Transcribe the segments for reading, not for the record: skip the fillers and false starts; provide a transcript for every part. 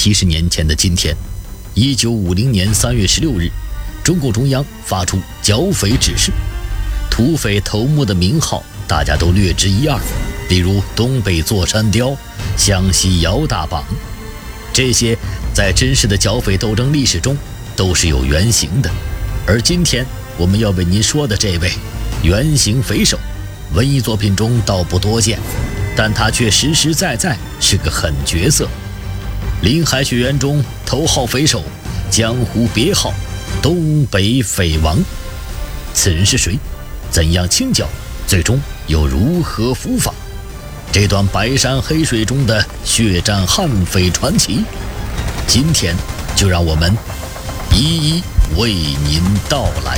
70年前的今天，1950年3月16日，中共中央发出剿匪指示，土匪头目的名号大家都略知一二，例如东北座山雕、湘西姚大榜，这些在真实的剿匪斗争历史中都是有原型的。而今天我们要为您说的这位原型匪首，文艺作品中倒不多见，但他却实实在在是个狠角色。林海雪原中头号匪首，江湖别号东北匪王。此人是谁？怎样清剿？最终又如何伏法？这段白山黑水中的血战悍匪传奇，今天就让我们一一为您道来。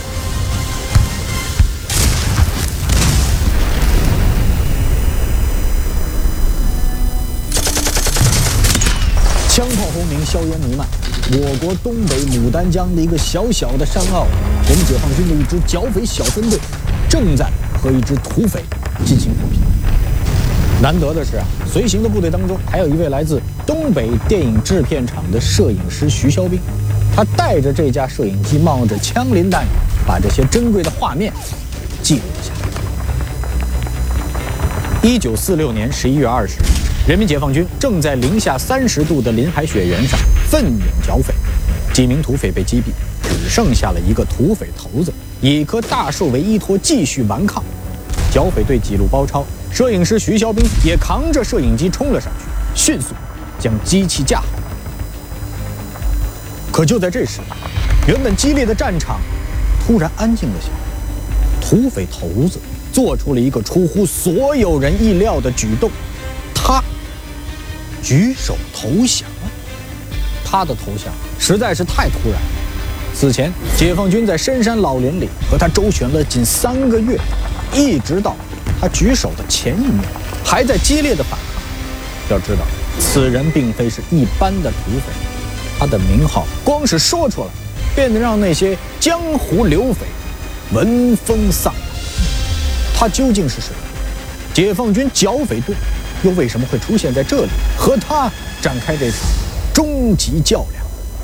枪炮轰鸣，硝烟弥漫，我国东北牡丹江的一个小小的山坳，我们解放军的一支剿匪小分队正在和一支土匪进行火拼。难得的是随行的部队当中还有一位来自东北电影制片厂的摄影师徐肖兵，他带着这架摄影机，冒着枪林弹雨，把这些珍贵的画面记录了下来。1946年11月20日，人民解放军正在零下30度的林海雪原上奋勇剿匪，几名土匪被击毙，只剩下了一个土匪头子，以一棵大树为依托继续顽抗。剿匪队几路包抄，摄影师徐肖兵也扛着摄影机冲了上去，迅速将机器架好。可就在这时，原本激烈的战场突然安静了下来，土匪头子做出了一个出乎所有人意料的举动，他举手投降了。他的投降实在是太突然了。此前，解放军在深山老林里和他周旋了近3个月，一直到他举手的前一秒，还在激烈的反抗。要知道，此人并非是一般的土匪，他的名号光是说出来，便能让那些江湖流匪闻风丧胆。他究竟是谁？解放军剿匪队又为什么会出现在这里，和他展开这场终极较量？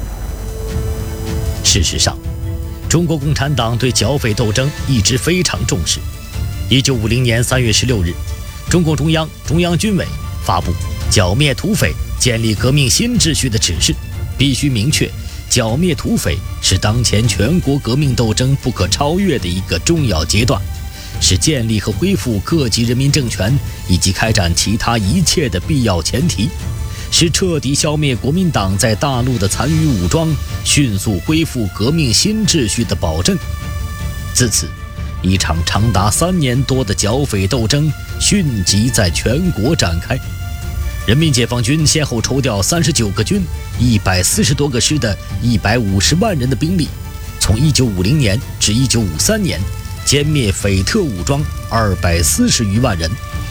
事实上，中国共产党对剿匪斗争一直非常重视。1950年3月16日，中共中央、中央军委发布剿灭土匪、建立革命新秩序的指示，必须明确，剿灭土匪是当前全国革命斗争不可超越的一个重要阶段，是建立和恢复各级人民政权以及开展其他一切的必要前提，是彻底消灭国民党在大陆的残余武装，迅速恢复革命新秩序的保证。自此，一场长达3年多的剿匪斗争迅即在全国展开。人民解放军先后抽调39个军、140多个师的150万人的兵力，从1950年至1953年，歼灭匪特武装240余万人。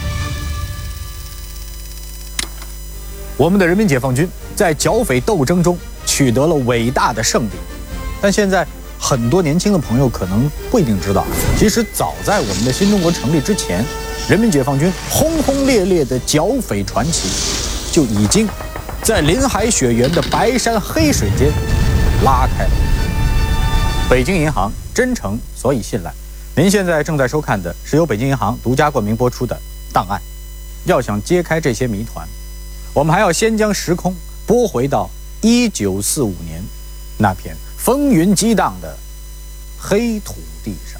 我们的人民解放军在剿匪斗争中取得了伟大的胜利，但现在很多年轻的朋友可能不一定知道，其实早在我们的新中国成立之前，人民解放军轰轰烈烈的剿匪传奇就已经在林海雪原的白山黑水间拉开了。北京银行，真诚所以信赖。您现在正在收看的是由北京银行独家冠名播出的《档案》。要想揭开这些谜团，我们还要先将时空拨回到1945年那片风云激荡的黑土地上。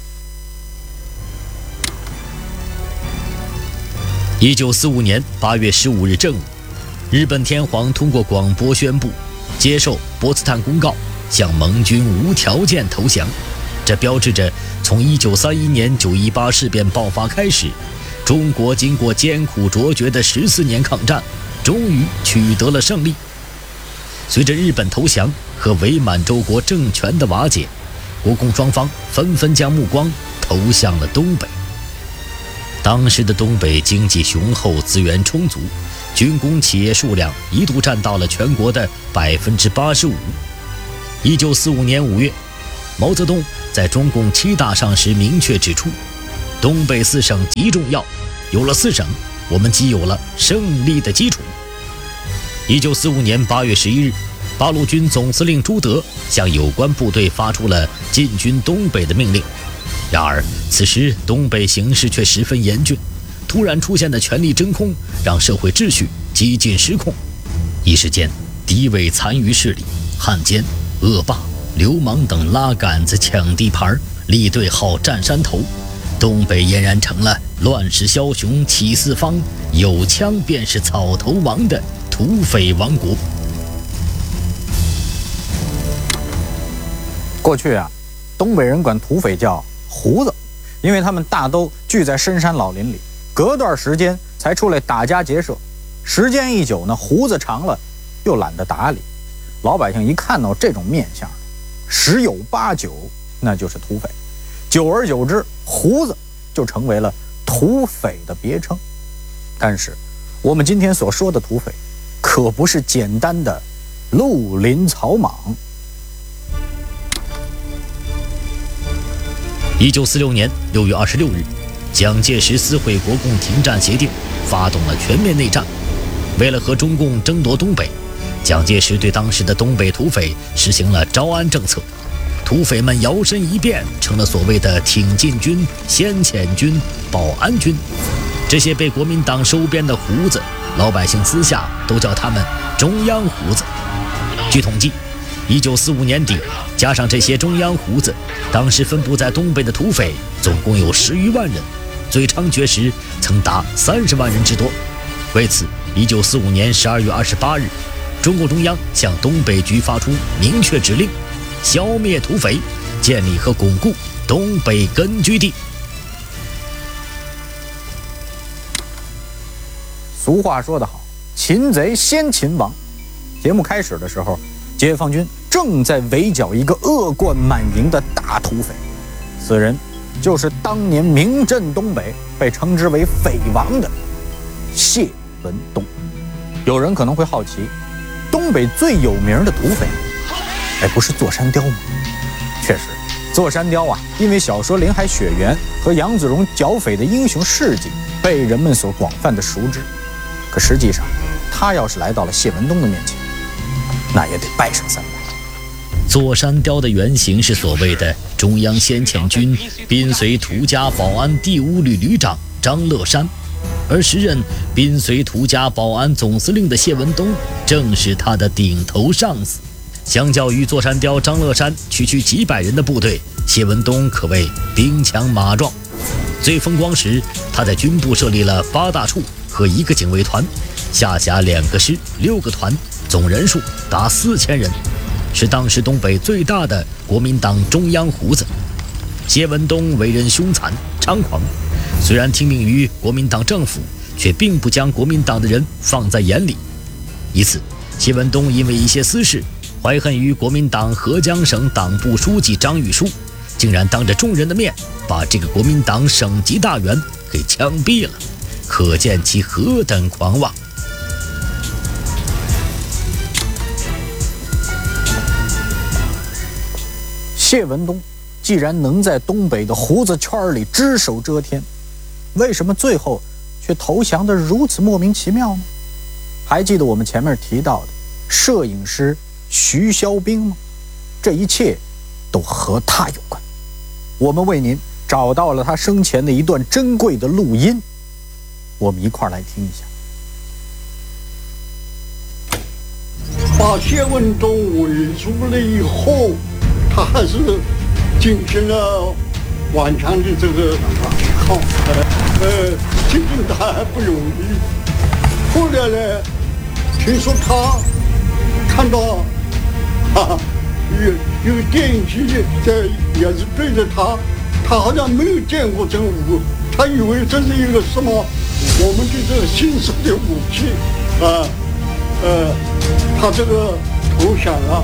1945年8月15日正午，日本天皇通过广播宣布，接受波茨坦公告，向盟军无条件投降。这标志着从1931年918事变爆发开始，中国经过艰苦卓绝的14年抗战，终于取得了胜利。随着日本投降和伪满洲国政权的瓦解，国共双方纷纷将目光投向了东北。当时的东北经济雄厚，资源充足，军工企业数量一度占到了全国的85%。1945年5月，毛泽东在中共7大上时明确指出，东北4省极重要，有了4省，我们即有了胜利的基础。 1945年8月11日，八路军总司令朱德向有关部队发出了进军东北的命令。然而，此时东北形势却十分严峻，突然出现的权力真空让社会秩序几近失控。一时间，敌伪残余势力、汉奸、恶霸、流氓等拉杆子抢地盘，立对号占山头，东北俨然成了乱世枭雄起四方，有枪便是草头王的土匪王国。 过去啊，东北人管土匪叫胡子，因为他们大都聚在深山老林里，隔段时间才出来打家劫舍。时间一久呢，胡子长了又懒得打理，老百姓一看到这种面相，十有八九那就是土匪。久而久之，胡子就成为了土匪的别称。但是我们今天所说的土匪可不是简单的绿林草莽。 1946年6月26日，蒋介石撕毁国共停战协定，发动了全面内战。为了和中共争夺东北，蒋介石对当时的东北土匪实行了招安政策，土匪们摇身一变成了所谓的挺进军、先遣军、保安军。这些被国民党收编的胡子，老百姓私下都叫他们中央胡子。据统计，1945年底，加上这些中央胡子，当时分布在东北的土匪总共有10余万人，最猖獗时曾达30万人之多。为此，1945年12月28日，中共中央向东北局发出明确指令，消灭土匪，建立和巩固东北根据地。 俗话说得好，擒贼先擒王。节目开始的时候，解放军正在围剿一个恶贯满盈的大土匪，此人就是当年名震东北、被称之为匪王的谢文东。有人可能会好奇，东北最有名的土匪，不是座山雕吗？确实，座山雕啊，因为小说《林海雪原》和杨子荣剿匪的英雄事迹，被人们所广泛的熟知。可实际上，他要是来到了谢文东的面前，那也得拜上3拜。 座山雕的原型是所谓的中央先遣军宾绥图家保安第5旅旅长张乐山，而时任宾绥图家保安总司令的谢文东正是他的顶头上司。相较于座山雕张乐山区几百人的部队，谢文东可谓兵强马壮。最风光时，他在军部设立了8大处和1个警卫团，下辖2个师、6个团，总人数达4000人，是当时东北最大的国民党中央胡子。谢文东为人凶残猖狂，虽然听命于国民党政府，却并不将国民党的人放在眼里。一次，谢文东因为一些私事，怀恨于国民党合江省党部书记张玉书，竟然当着众人的面把这个国民党省级大员给枪毙了，可见其何等狂妄。 谢文东既然能在东北的胡子圈里只手遮天，为什么最后却投降得如此莫名其妙呢？还记得我们前面提到的摄影师徐肖兵吗？这一切都和他有关。我们为您找到了他生前的一段珍贵的录音，我们一块来听一下。 把谢文东围住了以后，他还是进行了顽强的这个抵抗，进行的还不容易。后来呢，听说他看到有个电影机也是对着他好像没有见过这个武，他以为这是一个什么我们的这个新式的武器他这个投降了。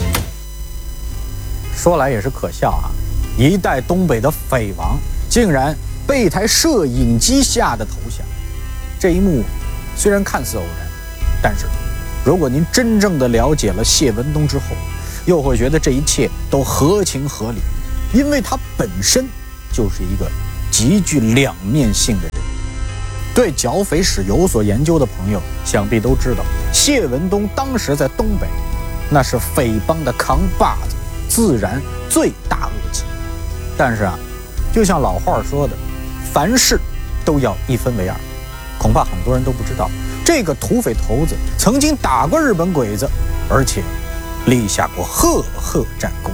说来也是可笑啊，一代东北的匪王竟然被一台摄影机吓得投降。这一幕虽然看似偶然，但是如果您真正的了解了谢文东之后，又会觉得这一切都合情合理，因为他本身就是一个极具两面性的人。 对剿匪史有所研究的朋友，想必都知道，谢文东当时在东北，那是匪帮的扛把子，自然罪大恶极。但是啊，就像老话说的，凡事都要一分为二。恐怕很多人都不知道，这个土匪头子曾经打过日本鬼子，而且立下过赫赫战功。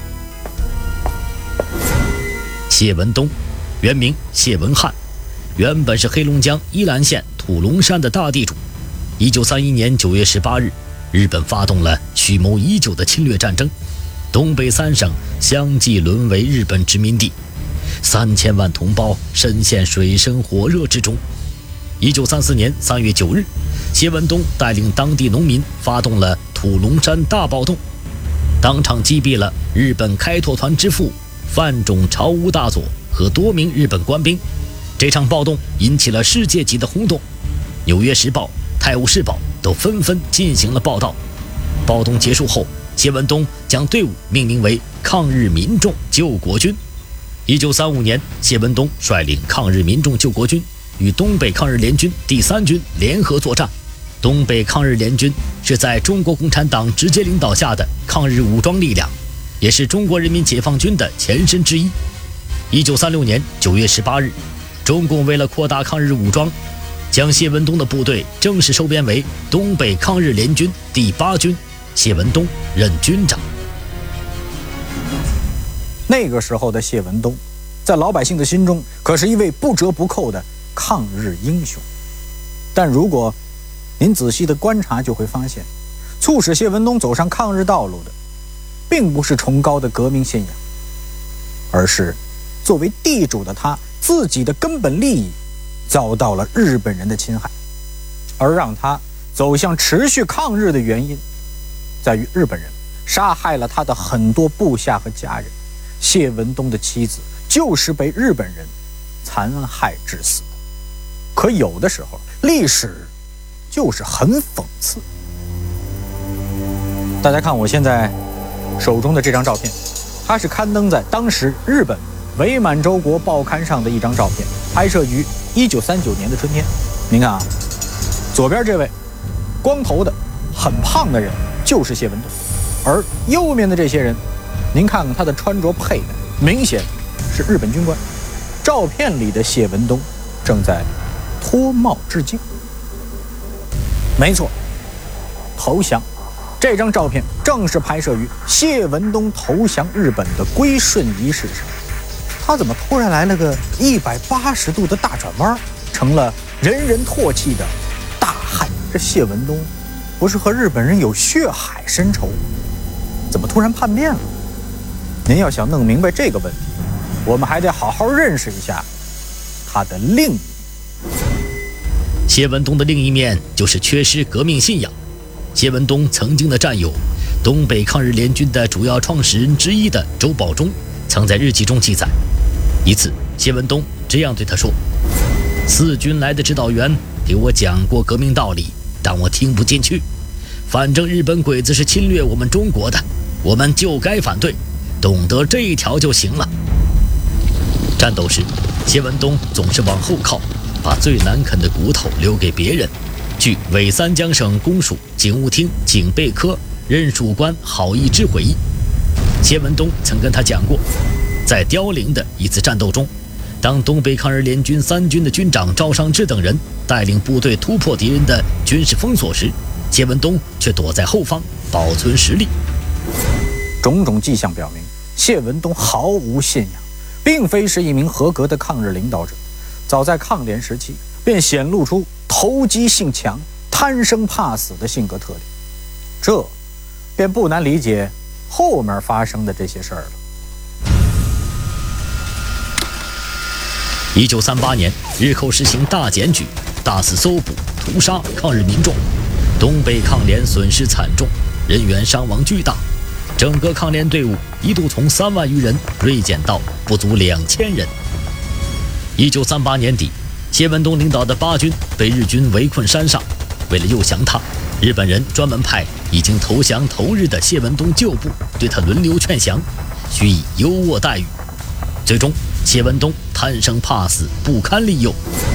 谢文东，原名谢文汉，原本是黑龙江依兰县土龙山的大地主。1931年9月18日，日本发动了蓄谋已久的侵略战争，东北3省相继沦为日本殖民地，3000万同胞深陷水深火热之中。1934年3月9日，谢文东带领当地农民发动了土龙山大暴动，当场击毙了日本开拓团之父范种朝吴大佐和多名日本官兵。这场暴动引起了世界级的轰动，《纽约时报》、《泰晤士报》都纷纷进行了报道。暴动结束后，谢文东将队伍命名为抗日民众救国军。1935年，谢文东率领抗日民众救国军与东北抗日联军第3军联合作战。东北抗日联军是在中国共产党直接领导下的抗日武装力量，也是中国人民解放军的前身之一。1936年9月18日，中共为了扩大抗日武装，将谢文东的部队正式收编为东北抗日联军第8军，谢文东任军长。 那个时候的谢文东，在老百姓的心中可是一位不折不扣的抗日英雄。但如果您仔细的观察，就会发现，促使谢文东走上抗日道路的，并不是崇高的革命信仰，而是作为地主的他自己的根本利益遭到了日本人的侵害，而让他走向持续抗日的原因，在于日本人杀害了他的很多部下和家人。谢文东的妻子就是被日本人残害致死的。可有的时候，历史就是很讽刺。大家看我现在手中的这张照片，它是刊登在当时日本伪满洲国报刊上的一张照片，拍摄于1939年的春天。您看啊，左边这位光头的很胖的人就是谢文东，而右面的这些人，您看看他的穿着佩戴，明显是日本军官。照片里的谢文东正在脱帽致敬。没错，投降。这张照片正是拍摄于谢文东投降日本的归顺仪式上。他怎么突然来了个180度的大转弯，成了人人唾弃的大汉？这谢文东不是和日本人有血海深仇，怎么突然叛变了？您要想弄明白这个问题，我们还得好好认识一下他的另一面。 谢文东的另一面就是缺失革命信仰。谢文东曾经的战友，东北抗日联军的主要创始人之一的周保中，曾在日记中记载，一次谢文东这样对他说：“4军来的指导员给我讲过革命道理，但我听不进去。反正日本鬼子是侵略我们中国的，我们就该反对，懂得这一条就行了。”战斗时，谢文东总是往后靠，把最难啃的骨头留给别人。据伪三江省公署警务厅警备科任属官郝义之回忆，谢文东曾跟他讲过，在凋零的一次战斗中，当东北抗日联军3军的军长赵尚志等人带领部队突破敌人的军事封锁时，谢文东却躲在后方保存实力。 种种迹象表明，谢文东毫无信仰，并非是一名合格的抗日领导者。早在抗联时期便显露出投机性强、贪生怕死的性格特点，这便不难理解后面发生的这些事儿了。 1938年，日寇实行大检举，大肆搜捕、屠杀抗日民众，东北抗联损失惨重，人员伤亡巨大，整个抗联队伍一度从3万余人锐减到不足2000人。1938年底，谢文东领导的8军被日军围困山上，为了诱降他，日本人专门派已经投降投日的谢文东旧部对他轮流劝降，许以优渥待遇。最终，谢文东贪生怕死，不堪利诱，